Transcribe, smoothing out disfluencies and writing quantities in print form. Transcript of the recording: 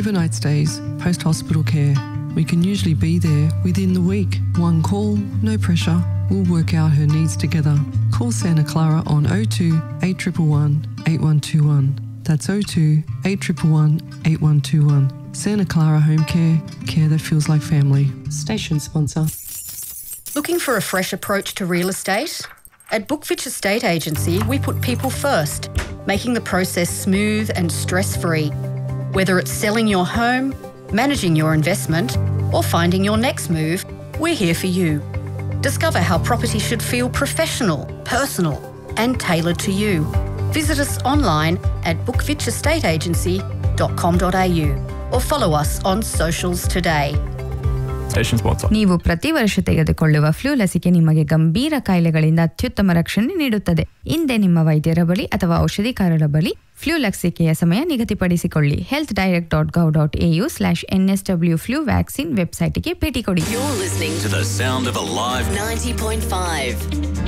overnight stays, post-hospital care. We can usually be there within the week. One call, no pressure. We'll work out her needs together. Call Santa Clara on 02 8111 8121. That's 02 8111 8121. Santa Clara Home Care, care that feels like family. Station sponsor. Looking for a fresh approach to real estate? At Bookfitch Estate Agency, we put people first, making the process smooth and stress-free. Whether it's selling your home, managing your investment, or finding your next move, we're here for you. Discover how property should feel professional, personal, and tailored to you. Visit us online at bookfitchestateagency.com.au or follow us on socials today. ನೀವು ಪ್ರತಿ ವರ್ಷ ತೆಗೆದುಕೊಳ್ಳುವ flu ಲಸಿಕೆ ನಿಮಗೆ ಗಂಭೀರ ಕಾಯಿಲೆಗಳಿಂದ ಅತ್ಯುತ್ತಮ ರಕ್ಷಣೆ ನೀಡುತ್ತದೆ. ಹಿಂದೆ ನಿಮ್ಮ ವೈದ್ಯರ ಬಳಿ ಅಥವಾ ಔಷಧಿಕಾರರ ಬಳಿ ಫ್ಲೂ ಲಸಿಕೆಯ ಸಮಯ ನಿಗದಿಪಡಿಸಿಕೊಳ್ಳಿ. healthdirect.gov.au/nsw flu vaccine ವೆಬ್ಸೈಟ್ಗೆ ಭೇಟಿ ಕೊಡಿ. You're listening to the sound of Alive 90.5.